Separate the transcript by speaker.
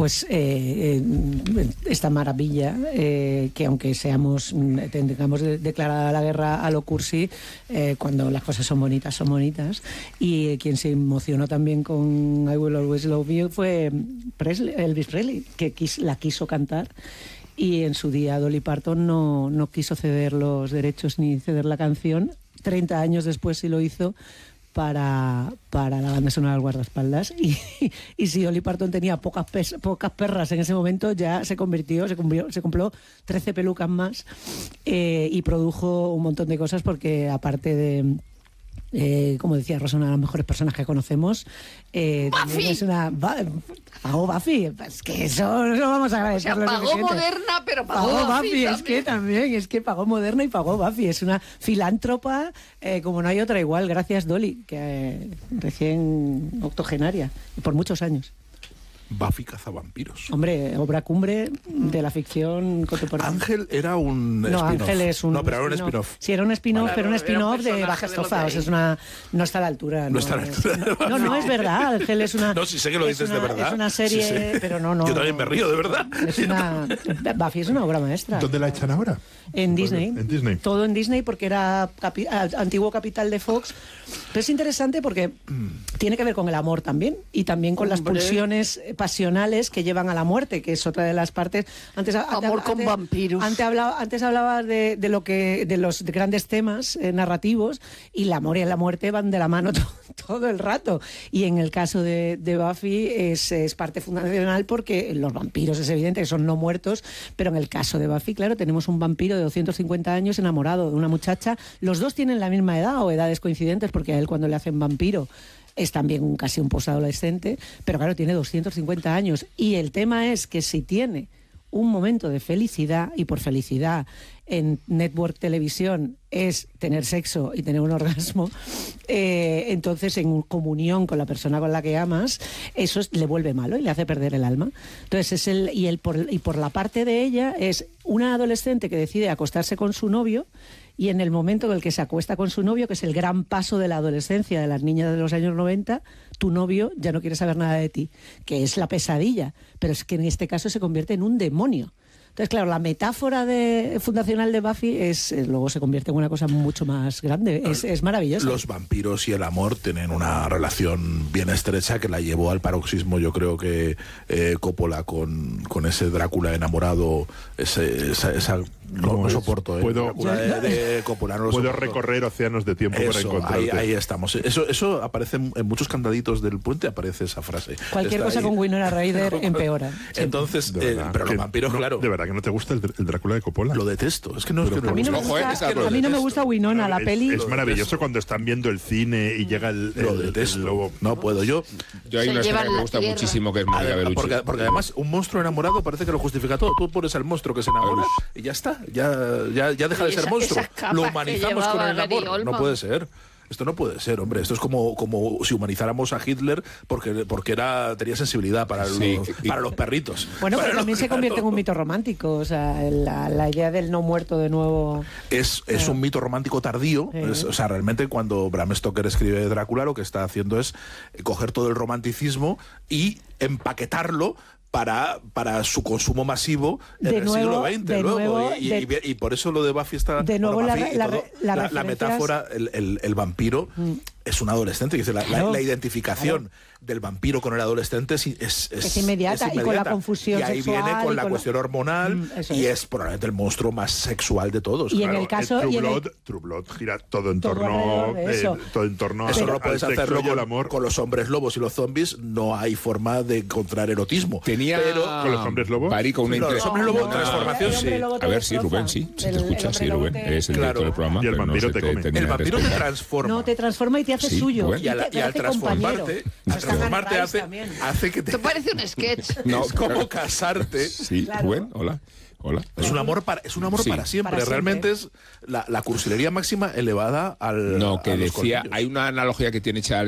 Speaker 1: pues esta maravilla, que aunque tengamos declarada la guerra a lo cursi, cuando las cosas son bonitas, y quien se emocionó también con I Will Always Love You fue Elvis Presley, que la quiso cantar, y en su día Dolly Parton no quiso ceder los derechos ni ceder la canción. 30 años después sí lo hizo para la banda sonora del guardaespaldas, y si Dolly Parton tenía pocas perras en ese momento, ya se compró 13 pelucas más, y produjo un montón de cosas, porque aparte de, como decía Rosa, una de las mejores personas que conocemos, también es una... Pagó Buffy, es que eso no vamos a agradecerlo.
Speaker 2: O sea, pagó Moderna, pero pagó Buffy
Speaker 1: es que pagó Moderna y pagó Buffy. Es una filántropa como no hay otra igual. Gracias, Dolly, que recién octogenaria, y por muchos años.
Speaker 3: Buffy cazavampiros.
Speaker 1: Hombre, obra cumbre de la ficción contemporánea.
Speaker 3: Ángel era un
Speaker 1: spin-off. Ángel es un...
Speaker 3: No, pero era un spin-off.
Speaker 1: Sí, era un spin-off, pero un spin-off de baja estofa. O sea, no está a la altura.
Speaker 3: No está a la altura.
Speaker 1: No, es verdad. Ángel es una...
Speaker 3: No, sí sé que lo dices de verdad.
Speaker 1: Es una serie, sí. Pero no.
Speaker 3: Yo también me río, de verdad.
Speaker 1: Buffy es una obra maestra.
Speaker 4: ¿Dónde la echan ahora?
Speaker 1: En Disney.
Speaker 4: En Disney.
Speaker 1: Todo en Disney, porque era antiguo capital de Fox. Pero es interesante porque tiene que ver con el amor también, y también con las pulsiones pasionales que llevan a la muerte, que es otra de las partes.
Speaker 2: Amor con vampiros.
Speaker 1: Antes hablabas de los grandes temas narrativos, y el amor y la muerte van de la mano todo el rato. Y en el caso de Buffy es parte fundacional, porque los vampiros es evidente que son no muertos, pero en el caso de Buffy, claro, tenemos un vampiro de 250 años enamorado de una muchacha. Los dos tienen la misma edad o edades coincidentes, porque a él, cuando le hacen vampiro, es también casi un posadolescente, pero claro, tiene 250 años. Y el tema es que si tiene un momento de felicidad, y por felicidad en Network Televisión es tener sexo y tener un orgasmo, entonces en comunión con la persona con la que amas, eso le vuelve malo y le hace perder el alma. Entonces por la parte de ella es una adolescente que decide acostarse con su novio, y en el momento en el que se acuesta con su novio, que es el gran paso de la adolescencia de las niñas de los años 90, tu novio ya no quiere saber nada de ti, que es la pesadilla, pero es que en este caso se convierte en un demonio. Entonces, claro, la metáfora fundacional de Buffy luego se convierte en una cosa mucho más grande. Es maravilloso.
Speaker 3: Los vampiros y el amor tienen una relación bien estrecha, que la llevó al paroxismo, yo creo que Coppola con ese Drácula enamorado, no soporto. De Coppola, no lo
Speaker 4: puedo
Speaker 3: soporto.
Speaker 4: Recorrer océanos de tiempo para encontrarte.
Speaker 3: Ahí estamos. Eso aparece en muchos candaditos del puente, aparece esa frase.
Speaker 1: Cualquier cosa con Winona Ryder empeora.
Speaker 3: Entonces, pero los vampiros, claro.
Speaker 4: De verdad que no te gusta el Drácula de Coppola.
Speaker 3: Lo detesto. Es que no
Speaker 1: a mí no me gusta Winona, la peli.
Speaker 4: Es maravilloso cuando están viendo el cine y llega el lobo.
Speaker 3: No puedo. Yo
Speaker 5: hay una escena que me gusta muchísimo, que es Mónica Bellucci.
Speaker 3: Porque además un monstruo enamorado parece que lo justifica todo. Tú pones al monstruo que se enamora y ya está. Ya deja de ser monstruo. Lo humanizamos con el amor. No puede ser. Esto no puede ser, hombre. Esto es como si humanizáramos a Hitler porque tenía sensibilidad para los perritos.
Speaker 1: Bueno, pero también se convierte en un mito romántico. O sea, la idea del no muerto de nuevo...
Speaker 3: Es un mito romántico tardío. O sea, realmente cuando Bram Stoker escribe Drácula, lo que está haciendo es coger todo el romanticismo y empaquetarlo para su consumo masivo en el siglo XX. Y por eso lo de Buffy está...
Speaker 1: De nuevo
Speaker 3: la metáfora, el vampiro es un adolescente. Dice, la identificación del vampiro con el adolescente es
Speaker 1: inmediata, y con la confusión
Speaker 3: y ahí
Speaker 1: sexual,
Speaker 3: viene con la cuestión hormonal, y es probablemente el monstruo más sexual de todos.
Speaker 1: Y en el caso...
Speaker 4: True Blood gira todo en torno a...
Speaker 3: Eso no lo puedes hacerlo con los hombres lobos y los zombies. No hay forma de encontrar erotismo.
Speaker 5: Pero
Speaker 4: con los hombres lobos.
Speaker 3: Los hombres lobos en transformación, sí.
Speaker 5: A ver, sí, Rubén, sí. Si te escuchas, sí, Rubén. Eres el director del programa.
Speaker 4: Y el vampiro te come.
Speaker 3: El vampiro te transforma.
Speaker 1: No, te transforma y te hace suyo.
Speaker 3: Y al transformarte hace que te...
Speaker 2: Te parece un sketch.
Speaker 3: No, como casarte.
Speaker 5: Sí, Rubén, hola.
Speaker 3: Es un amor para siempre.
Speaker 1: Para
Speaker 3: realmente es la cursilería máxima elevada al...
Speaker 5: No, que decía, hay una analogía que tiene hecha